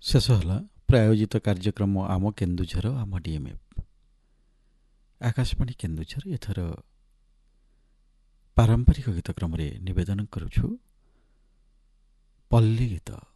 ଶେଷ ହେଲା ପ୍ରାୟୋଜିତ କାର୍ଯ୍ୟକ୍ରମ ଆମ କେନ୍ଦୁଝର ଆମ ଡିଏମ୍ଏଫ୍ ଆକାଶବାଣୀ କେନ୍ଦୁଝର। ଏଥର ପାରମ୍ପରିକ ଗୀତ କ୍ରମରେ ନିବେଦନ କରୁଛୁ ପଲ୍ଲୀ ଗୀତ।